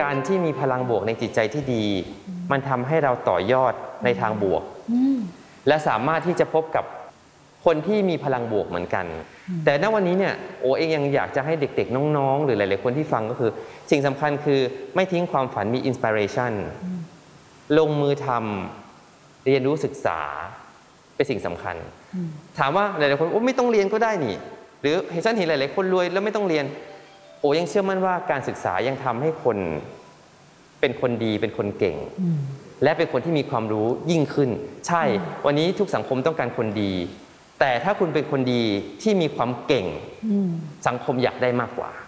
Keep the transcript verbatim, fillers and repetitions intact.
การที่มีพลังบวกในจิตใจที่ดีมันทำให้เราต่อยอดในทางบวกและสามารถที่จะพบกับคนที่มีพลังบวกเหมือนกันแต่ณวันนี้เนี่ยโอเองยังอยากจะให้เด็กๆน้องๆหรือหลายๆคนที่ฟังก็คือสิ่งสำคัญคือไม่ทิ้งความฝันมีอินสปิเรชันลงมือทำเรียนรู้ศึกษาเป็นสิ่งสำคัญถามว่าหลายๆคนโอ้ไม่ต้องเรียนก็ได้นี่หรือเห็นฉันเห็นหลายๆคนรวยแล้วไม่ต้องเรียนโอ้ยังเชื่อมั่นว่าการศึกษายังทำให้คนเป็นคนดีเป็นคนเก่งและเป็นคนที่มีความรู้ยิ่งขึ้นใช่วันนี้ทุกสังคมต้องการคนดีแต่ถ้าคุณเป็นคนดีที่มีความเก่งสังคมอยากได้มากกว่า